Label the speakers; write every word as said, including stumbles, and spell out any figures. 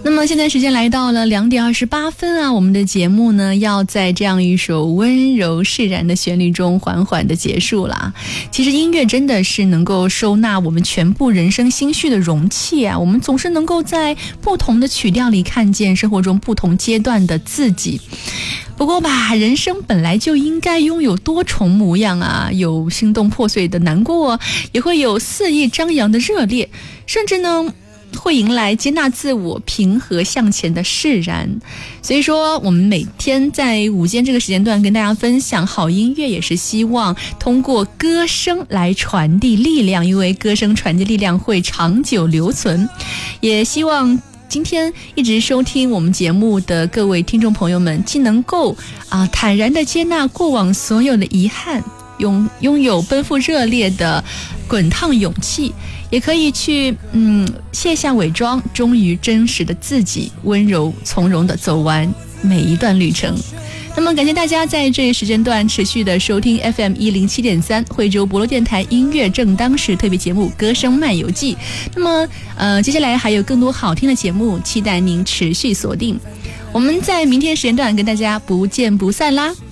Speaker 1: 那么现在时间来到了两点二十八分啊，我们的节目呢要在这样一首温柔释然的旋律中缓缓的结束了。其实音乐真的是能够收纳我们全部人生心绪的容器啊，我们总是能够在不同的曲调里看见生活中不同阶段的自己。不过吧，人生本来就应该拥有多重模样啊，有心动破碎的难过，也会有肆意张扬的热烈，甚至呢会迎来接纳自我、平和向前的释然。所以说我们每天在午间这个时间段跟大家分享好音乐，也是希望通过歌声来传递力量，因为歌声传递力量会长久留存。也希望今天一直收听我们节目的各位听众朋友们，既能够啊坦然地接纳过往所有的遗憾，拥拥有奔赴热烈的滚烫勇气，也可以去嗯卸下伪装，忠于真实的自己，温柔从容地走完每一段旅程。那么感谢大家在这一时间段持续的收听 F M 一零七点三 惠州博罗电台音乐正当时特别节目《歌声漫游记》。那么呃，接下来还有更多好听的节目，期待您持续锁定。我们在明天时间段跟大家不见不散啦。